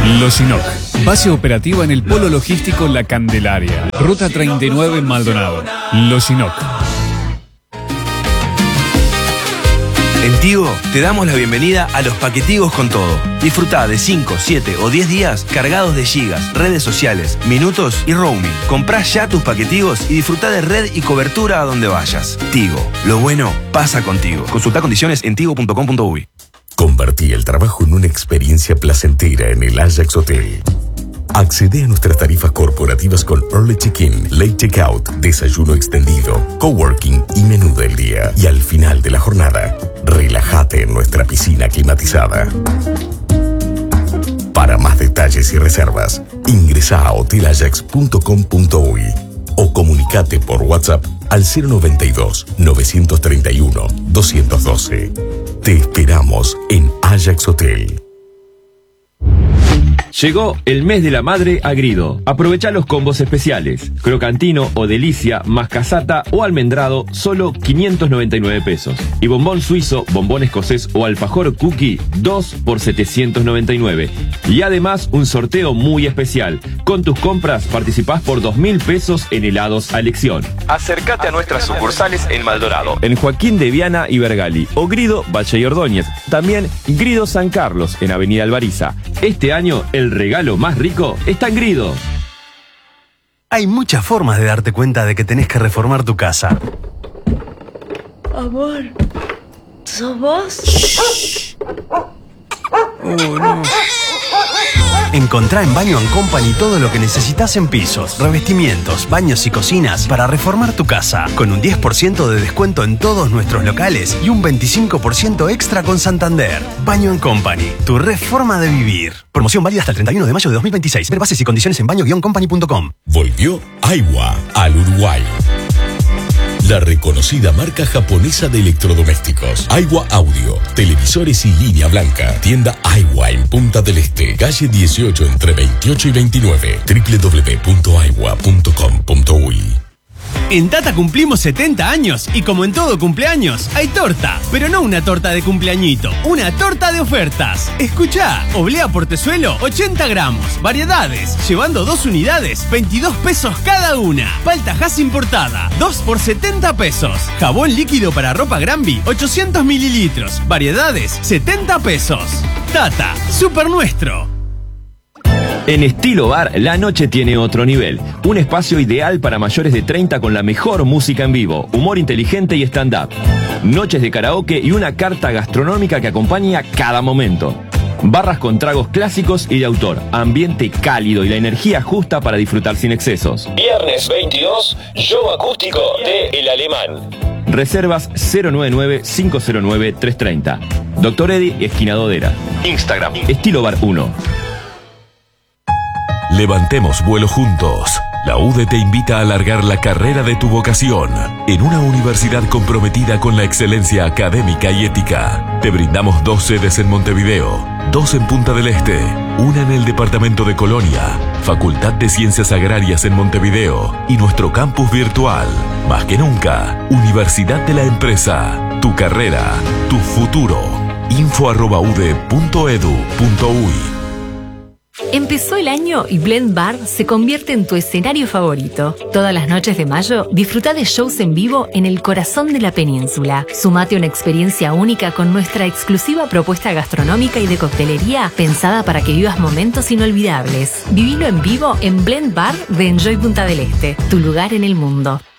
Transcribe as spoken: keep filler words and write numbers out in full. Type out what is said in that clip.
Loginoc. Base operativa en el Polo Logístico La Candelaria. Ruta treinta y nueve en Maldonado. Loginoc. En Tigo te damos la bienvenida a los paquetigos con todo. Disfrutá de cinco, siete o diez días cargados de gigas, redes sociales, minutos y roaming. Comprá ya tus paquetigos y disfrutá de red y cobertura a donde vayas. Tigo, lo bueno pasa contigo. Consultá condiciones en tigo punto com punto uy. Convertí el trabajo en una experiencia placentera en el Ajax Hotel. Accede a nuestras tarifas corporativas con Early Check-in, Late Checkout, desayuno extendido, coworking y menú del día. Y al final de la jornada, relájate en nuestra piscina climatizada. Para más detalles y reservas, ingresa a hotel ajax punto com punto uy o comunicate por WhatsApp al cero noventa y dos, novecientos treinta y uno, doscientos doce. Te esperamos en Ajax Hotel. Llegó el mes de la madre a Grido. Aprovecha los combos especiales. Crocantino o delicia, más casata o almendrado, solo quinientos noventa y nueve pesos. Y bombón suizo, bombón escocés o alfajor cookie, dos por setecientos noventa y nueve. Y además un sorteo muy especial. Con tus compras participás por dos mil pesos en helados a elección. Acércate a nuestras sucursales en Maldonado, en Joaquín de Viana y Bergali, o Grido, Valle y Ordóñez. También Grido San Carlos, en Avenida Alvariza. Este año, el regalo más rico está en Grido. Hay muchas formas de darte cuenta de que tenés que reformar tu casa. Amor, ¿sos vos? Shh. Oh, no. Encontrá en Baño and Company todo lo que necesitas en pisos, revestimientos, baños y cocinas para reformar tu casa. Con un diez por ciento de descuento en todos nuestros locales y un veinticinco por ciento extra con Santander. Baño and Company, tu reforma de vivir. Promoción válida hasta el treinta y uno de mayo de dos mil veintiséis. Ver bases y condiciones en baño guion company punto com. Volvió Aiwa al Uruguay. La reconocida marca japonesa de electrodomésticos. Aiwa Audio, televisores y línea blanca. Tienda Aiwa en Punta del Este, calle dieciocho entre veintiocho y veintinueve. doble u doble u doble u punto aiwa punto com punto uy. En Tata cumplimos setenta años y como en todo cumpleaños, hay torta. Pero no una torta de cumpleañito, una torta de ofertas. Escuchá, oblea portezuelo, ochenta gramos. Variedades, llevando dos unidades, veintidós pesos cada una. Palta Hass importada, dos por setenta pesos. Jabón líquido para ropa Granby, ochocientos mililitros. Variedades, setenta pesos. Tata, super nuestro. En Estilo Bar, la noche tiene otro nivel. Un espacio ideal para mayores de treinta con la mejor música en vivo, humor inteligente y stand-up. Noches de karaoke y una carta gastronómica que acompaña cada momento. Barras con tragos clásicos y de autor, ambiente cálido y la energía justa para disfrutar sin excesos. Viernes veintidós, show acústico de El Alemán. Reservas cero nueve nueve, cinco cero nueve, tres tres cero. Doctor Eddy, esquina Dodera. Instagram, Estilo Bar uno. Levantemos vuelo juntos. La U D E te invita a alargar la carrera de tu vocación en una universidad comprometida con la excelencia académica y ética. Te brindamos dos sedes en Montevideo, dos en Punta del Este, una en el departamento de Colonia, Facultad de Ciencias Agrarias en Montevideo y nuestro campus virtual. Más que nunca, Universidad de la Empresa. Tu carrera, tu futuro. info arroba ude punto edu punto uy. Empezó el año y Blend Bar se convierte en tu escenario favorito. Todas las noches de mayo, disfruta de shows en vivo en el corazón de la península. Sumate a una experiencia única con nuestra exclusiva propuesta gastronómica y de coctelería pensada para que vivas momentos inolvidables. Vivilo en vivo en Blend Bar de Enjoy Punta del Este, tu lugar en el mundo.